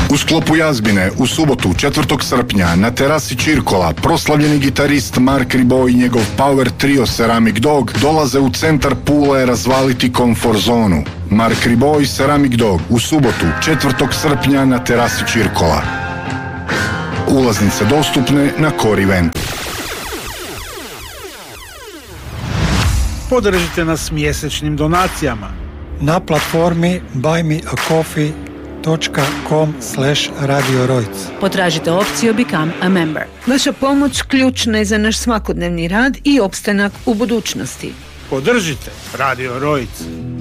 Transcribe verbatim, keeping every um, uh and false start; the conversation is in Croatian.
U sklopu Jazbine u subotu četvrtog srpnja na terasi Čirkola proslavljeni gitarist Mark Ribot i njegov Power Trio Ceramic Dog dolaze u centar Pule razvaliti komfort zonu. Mark Ribot i Ceramic Dog u subotu četvrtog srpnja na terasi Čirkola. Ulaznice dostupne na Core Event. Podržite nas mjesečnim donacijama na platformi buy me a coffee dot com slash radio rojc. Potražite opciju Become a Member. Vaša pomoć ključna je za naš svakodnevni rad i opstanak u budućnosti. Podržite Radio Rojc.